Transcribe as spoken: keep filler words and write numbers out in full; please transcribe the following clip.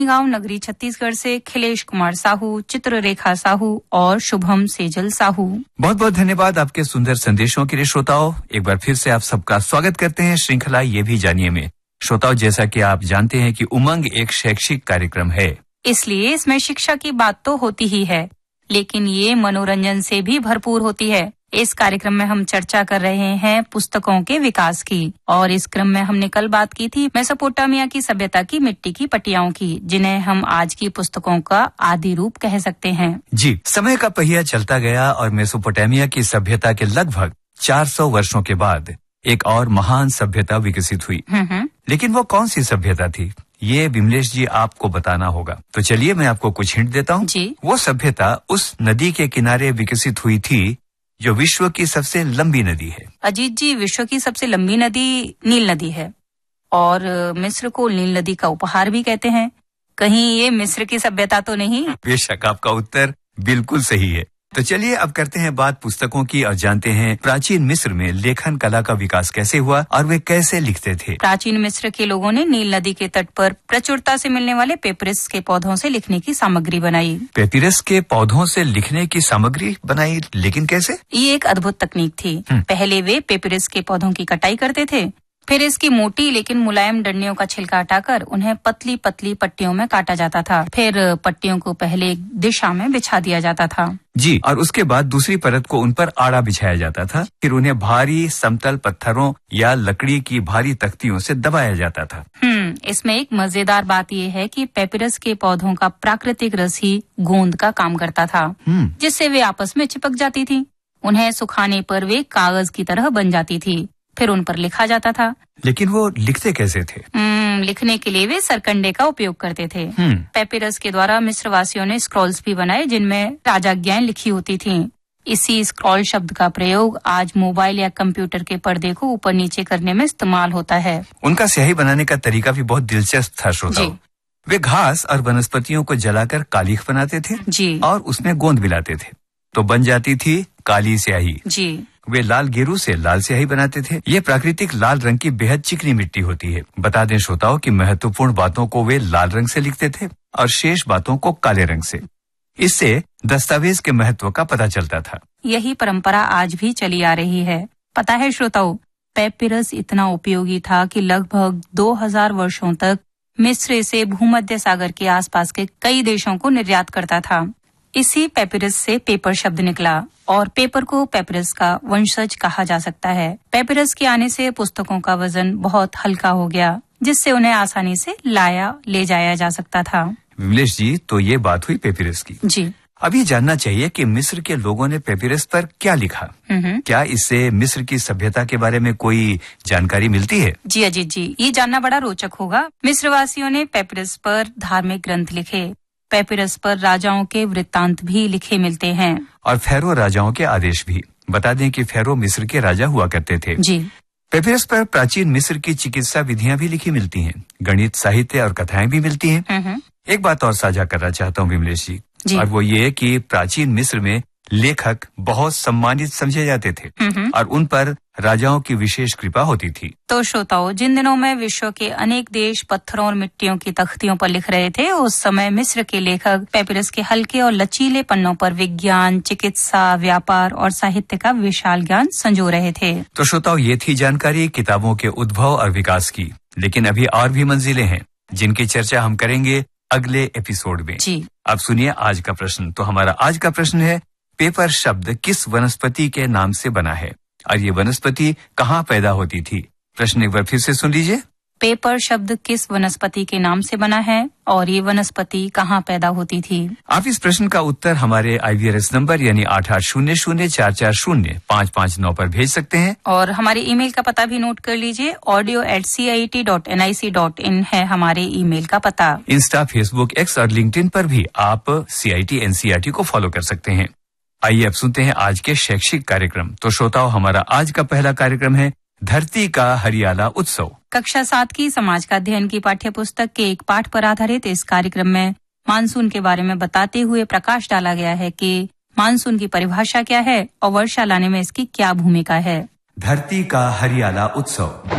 गांव नगरी छत्तीसगढ़ से खिलेश कुमार साहू, चित्ररेखा साहू और शुभम सेजल साहू। बहुत बहुत धन्यवाद आपके सुंदर संदेशों के लिए श्रोताओं। एक बार फिर से आप सबका स्वागत करते हैं श्रृंखला ये भी जानिए में। श्रोताओं, जैसा कि आप जानते हैं कि उमंग एक शैक्षिक कार्यक्रम है, इसलिए इसमें शिक्षा की बात तो होती ही है, लेकिन ये मनोरंजन से भी भरपूर होती है। इस कार्यक्रम में हम चर्चा कर रहे हैं पुस्तकों के विकास की, और इस क्रम में हमने कल बात की थी मेसोपोटामिया की सभ्यता की मिट्टी की पट्टियाओं की, जिन्हें हम आज की पुस्तकों का आदि रूप कह सकते हैं। जी, समय का पहिया चलता गया और मेसोपोटामिया की सभ्यता के लगभग चार सौ वर्षों के बाद एक और महान सभ्यता विकसित हुई। लेकिन वो कौन सी सभ्यता थी, ये विमलेश जी आपको बताना होगा। तो चलिए मैं आपको कुछ हिंट देता हूँ। वो सभ्यता उस नदी के किनारे विकसित हुई थी जो विश्व की सबसे लंबी नदी है। अजीत जी, विश्व की सबसे लंबी नदी नील नदी है, और मिस्र को नील नदी का उपहार भी कहते हैं। कहीं ये मिस्र की सभ्यता तो नहीं? बेशक, आपका उत्तर बिल्कुल सही है। तो चलिए अब करते हैं बात पुस्तकों की और जानते हैं प्राचीन मिस्र में लेखन कला का विकास कैसे हुआ और वे कैसे लिखते थे। प्राचीन मिस्र के लोगों ने नील नदी के तट पर प्रचुरता से मिलने वाले पेपिरस के पौधों से लिखने की सामग्री बनाई। पेपिरस के पौधों से लिखने की सामग्री बनाई, लेकिन कैसे? ये एक अद्भुत तकनीक थी। पहले वे पेपिरस के पौधों की कटाई करते थे, फिर इसकी मोटी लेकिन मुलायम डंडियों का छिलका हटाकर उन्हें पतली पतली पट्टियों में काटा जाता था। फिर पट्टियों को पहले एक दिशा में बिछा दिया जाता था। जी, और उसके बाद दूसरी परत को उन पर आड़ा बिछाया जाता था। फिर उन्हें भारी समतल पत्थरों या लकड़ी की भारी तख्तियों से दबाया जाता था। हम्म इसमें एक मजेदार बात यह है कि पेपिरस के पौधों का प्राकृतिक रस ही गोंद का काम करता था, जिससे वे आपस में चिपक जाती थी। उन्हें सुखाने पर वे कागज की तरह बन जाती थी, फिर उन पर लिखा जाता था। लेकिन वो लिखते कैसे थे? हम्म लिखने के लिए वे सरकंडे का उपयोग करते थे। पेपिरस के द्वारा मिस्रवासियों ने स्क्रॉल्स भी बनाए, जिनमें राजाज्ञाएं लिखी होती थीं। इसी स्क्रॉल शब्द का प्रयोग आज मोबाइल या कंप्यूटर के पर्दे को ऊपर नीचे करने में इस्तेमाल होता है। उनका स्याही बनाने का तरीका भी बहुत दिलचस्प था श्रोताओं। वे घास और वनस्पतियों को जलाकर कालीख बनाते थे जी, और उसमें गोंद मिलाते थे, तो बन जाती थी काली स्याही। जी, वे लाल गेरू से लाल स्याही बनाते थे। ये प्राकृतिक लाल रंग की बेहद चिकनी मिट्टी होती है। बता दें श्रोताओं कि महत्वपूर्ण बातों को वे लाल रंग से लिखते थे और शेष बातों को काले रंग से। इससे दस्तावेज के महत्व का पता चलता था। यही परंपरा आज भी चली आ रही है। पता है श्रोताओं, पेपिरस इतना उपयोगी था कि लगभग दो हज़ार वर्षों तक मिस्र से भूमध्य सागर के आसपास के कई देशों को निर्यात करता था। इसी पेपिरस से पेपर शब्द निकला, और पेपर को पेपिरस का वंशज कहा जा सकता है। पेपिरस के आने से पुस्तकों का वजन बहुत हल्का हो गया, जिससे उन्हें आसानी से लाया ले जाया जा सकता था। विमलेश जी, तो ये बात हुई पेपिरस की। जी, अभी जानना चाहिए कि मिस्र के लोगों ने पेपिरस पर क्या लिखा। क्या इससे मिस्र की सभ्यता के बारे में कोई जानकारी मिलती है? जी अजीत जी, ये जानना बड़ा रोचक होगा। मिस्रवासियों ने पेपिरस पर धार्मिक ग्रंथ लिखे। पेपिरस पर राजाओं के वृत्तांत भी लिखे मिलते हैं, और फेरो राजाओं के आदेश भी। बता दें कि फेरो मिस्र के राजा हुआ करते थे। जी, पेपिरस पर प्राचीन मिस्र की चिकित्सा विधियां भी लिखी मिलती हैं, गणित, साहित्य और कथाएं भी मिलती हैं। एक बात और साझा करना चाहता हूँ विमलेश जी, जी, और वो ये कि प्राचीन मिस्र में लेखक बहुत सम्मानित समझे जाते थे और उन पर राजाओं की विशेष कृपा होती थी। तो श्रोताओं, जिन दिनों में विश्व के अनेक देश पत्थरों और मिट्टियों की तख्तियों पर लिख रहे थे, उस समय मिस्र के लेखक पेपिरस के हल्के और लचीले पन्नों पर विज्ञान, चिकित्सा, व्यापार और साहित्य का विशाल ज्ञान संजो रहे थे। तो श्रोताओं, ये थी जानकारी किताबों के उद्भव और विकास की। लेकिन अभी और भी मंजिलें हैं जिनकी चर्चा हम करेंगे अगले एपिसोड में। जी, अब सुनिए आज का प्रश्न। तो हमारा आज का प्रश्न है, पेपर शब्द किस वनस्पति के नाम से बना है और ये वनस्पति कहाँ पैदा होती थी? प्रश्न एक बार फिर से सुन लीजिए। पेपर शब्द किस वनस्पति के नाम से बना है और ये वनस्पति कहाँ पैदा होती थी? आप इस प्रश्न का उत्तर हमारे आई वी आर एस नंबर यानी आठ आठ शून्य शून्य चार चार शून्य पाँच पाँच नौ पर भेज सकते हैं, और हमारे ईमेल का पता भी नोट कर लीजिए। Audio eight C I T dot N I C dot in है हमारे ईमेल का पता। इंस्टा, फेसबुक, एक्स और लिंक्डइन पर भी आप सी I T N C R T को फॉलो कर सकते हैं। आइए अब सुनते हैं आज के शैक्षिक कार्यक्रम। तो श्रोताओं, हमारा आज का पहला कार्यक्रम है धरती का हरियाला उत्सव। कक्षा सात की समाज का अध्ययन की पाठ्य पुस्तक के एक पाठ पर आधारित इस कार्यक्रम में मानसून के बारे में बताते हुए प्रकाश डाला गया है कि मानसून की परिभाषा क्या है और वर्षा लाने में इसकी क्या भूमिका है। धरती का हरियाला उत्सव।